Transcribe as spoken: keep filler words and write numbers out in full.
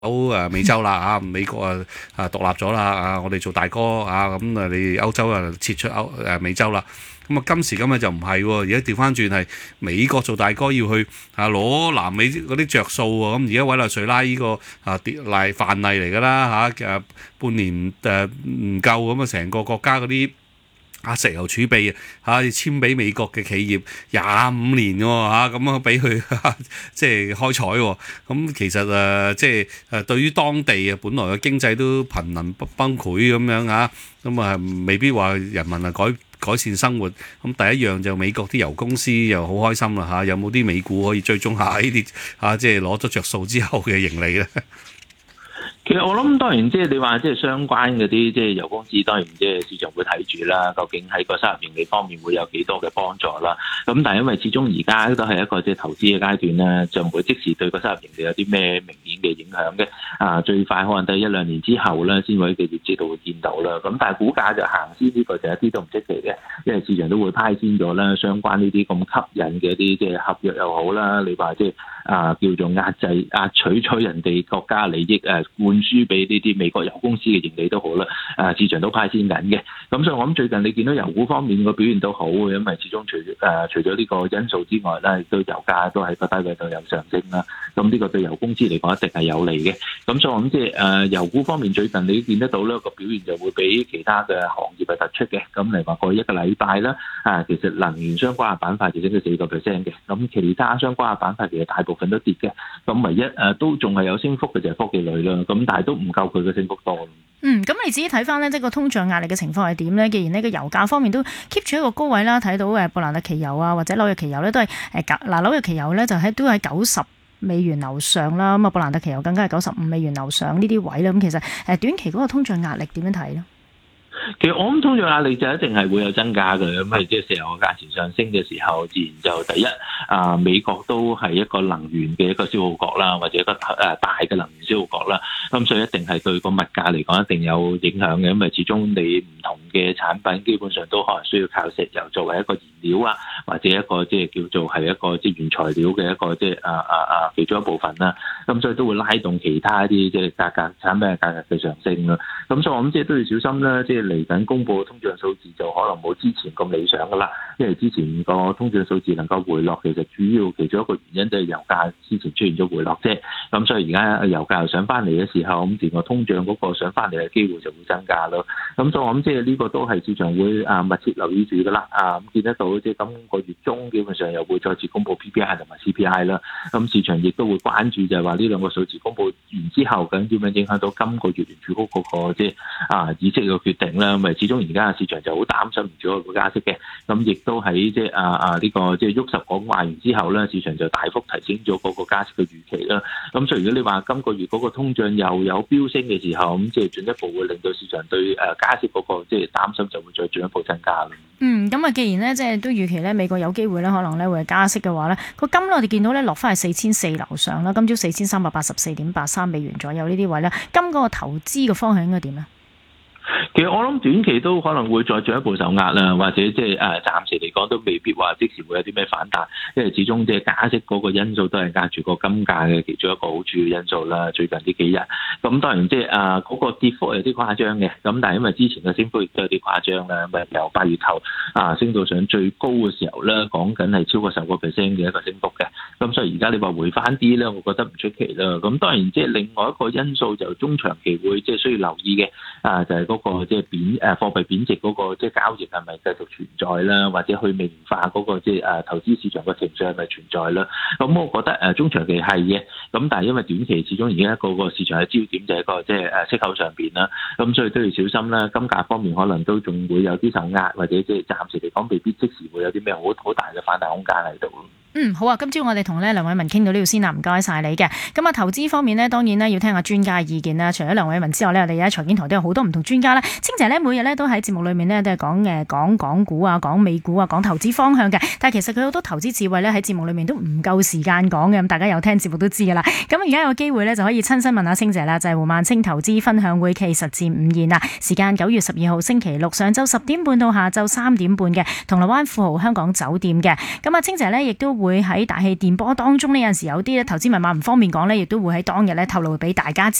誒美洲啦啊，美國啊啊獨立咗啦啊，我哋做大哥啊，咁啊你歐洲啊撤出歐誒美洲啦，咁啊今時今日就唔係喎，而家調翻轉係美國做大哥要去啊攞南美嗰啲着數喎，咁而家委內瑞拉呢個啊跌例範例嚟㗎啦嚇，誒半年誒唔夠咁啊，成個國家嗰啲啊石油儲備啊，簽俾美國嘅企業廿五年喎嚇，咁啊俾佢即係開採喎。咁其實誒即係誒對於當地啊，本來嘅經濟都瀕臨崩潰咁樣嚇，咁啊未必話人民啊改改善生活。咁第一樣就美國啲油公司又好開心啦嚇，有冇啲美股可以追蹤下呢啲嚇，即係攞咗着數之後嘅盈利咧？ 其實我諗當然即係你話即係相關嗰啲即係油公司，當然即係市場會睇住啦，究竟喺個收入盈利方面會有幾多嘅幫助啦。咁但係因為始終而家都係一個即係投資嘅階段啦，就唔會即時對個收入盈利有啲咩明顯嘅影響嘅。啊，最快可能都係一兩年之後咧，先會喺業績度會見到啦。咁但係股價就行先呢個就一啲都唔出奇嘅，因為市場都會派先咗啦，相關呢啲咁吸引嘅一啲即係合約又好啦，你話即係啊叫做壓制壓取取人哋國家利益誒。灌輸俾呢啲美國油公司嘅盈利都好啦，誒市場都派先緊嘅，咁所以我諗最近你見到油股方面個表現都好嘅，因為始終除誒、呃、除咗呢個因素之外咧，亦都油價都喺個低位度有上升啦，咁呢個對油公司嚟講一定係有利嘅，咁所以我諗即係誒油股方面最近你見得到咧個表現就會比其他嘅行業係突出嘅，咁嚟話過去一個禮拜啦，啊其實能源相關嘅板塊就升咗四個 percent 嘅，咁其他相關嘅板塊其實大部分都跌嘅，咁唯一誒、呃、都仲係有升幅嘅就係科技類啦，咁但係都唔夠佢嘅升幅多。 嗯，咁你自己睇翻呢，即係個通脹壓力嘅情況係點呢？既然呢個油價方面都 keep 住一個高位啦，睇到誒布蘭特期油啊或者紐約期油呢都係誒嗱紐約期油呢就喺都喺九十美元樓上啦，咁啊布蘭特期油更加係九十五美元樓上呢啲位啦。咁其實誒短期嗰個通脹壓力點樣睇呢？ 其實我諗通脹壓力就一定係會有增加嘅，咁係即係石油嘅價錢上升嘅時候，自然就第一啊美國都係一個能源嘅一個消耗國啦，或者一個誒大嘅能源消耗國啦，咁所以一定係對個物價嚟講一定有影響嘅，因為始終你唔同嘅產品基本上都可能需要靠石油作為一個燃料啊，或者一個即係叫做係一個即係原材料嘅一個即係啊啊啊其中一部分啦，咁所以都會拉動其他啲即係價格產品嘅價格嘅上升啦，咁所以我諗即係都要小心啦，即係嚟緊公布嘅通脹數字就可能冇之前咁理想噶啦，因為之前個通脹數字能夠回落，其實主要其中一個原因就係油價之前出現咗回落啫。咁所以而家油價又上翻嚟嘅時候，咁自然個通脹嗰個上翻嚟嘅機會就會增加咯。咁所以我諗即係呢個都係市場會啊密切留意住噶啦。啊咁見得到即係今個月中基本上又會再次公布 P P I 同埋 C P I 啦。咁市場亦都會關注就係話呢兩個數字公布完之後，究竟點樣影響到今個月聯儲局嗰個即係啊議息嘅決定啦。咁始終而家嘅市場就好擔心唔住個加息嘅，咁亦都喺即係啊啊呢個即係喐十講話完之後咧，市場就大幅提升咗嗰個加息嘅預期啦。咁所以如果你話今個月嗰個通脹又有飆升嘅時候，咁即係進一步會令到市場對誒加息嗰個即係擔心就會再進一步增加啦。 嗯，咁啊，既然咧即係都預期咧美國有機會咧可能咧會加息嘅話咧，個金咧我哋見到咧落翻係四千四樓上啦，今朝四千三百八十四點八三美元左右呢啲位咧，金嗰個投資嘅方向應該點咧？ 其實我諗短期都可能會再進一步受壓啦，或者即係誒暫時嚟講都未必話即時會有啲咩反彈，因為始終即係加息嗰個因素都係壓住個金價嘅其中一個好主要因素啦。最近呢幾日，咁當然即係誒嗰個跌幅有啲誇張嘅，咁但係因為之前嘅升幅亦都有啲誇張啦，咪由八月頭啊升到上最高嘅時候咧，講緊係超過十個 percent 嘅一個升幅嘅，咁所以而家你話回翻啲咧，我覺得唔出奇啦。咁當然即係另外一個因素就中長期會即係需要留意嘅，啊就係嗰個即係貶誒貨幣貶值嗰個即係交易係咪繼續存在啦，或者去美元化嗰個即係誒投資市場嘅情緒係咪存在啦？咁我覺得誒中長期係嘅，咁但係因為短期始終而家個個市場嘅焦點就係一個即係誒息口上邊啦，咁所以都要小心啦。金價方面可能都仲會有啲受壓，或者即係暫時嚟講未必即時會有啲咩好好大嘅反彈空間喺度。 嗯，好啊！今朝我哋同咧梁偉文傾到呢度先啦，唔該晒你嘅。咁啊，投資方面呢，當然呢要聽下專家意見啦。除咗梁偉文之外呢，我哋喺財經台都有好多唔同專家咧。清姐呢，每日呢都喺節目裏面呢，都係講誒講港股啊、講美股啊、講投資方向嘅。但係其實佢好多投資智慧呢，喺節目裏面都唔夠時間講嘅。咁大家有聽節目都知噶啦。咁而家有機會呢，就可以親身問下清姐啦，就係胡孟青投資分享會暨實戰午宴啦。時間九月十二號星期六上晝十點半到下晝三點半嘅銅鑼灣富豪香港酒店嘅。咁啊，清姐呢亦都會喺大氣電波當中呢，有陣時有啲咧投資密碼唔方便講呢，亦都會喺當日咧透露俾大家知。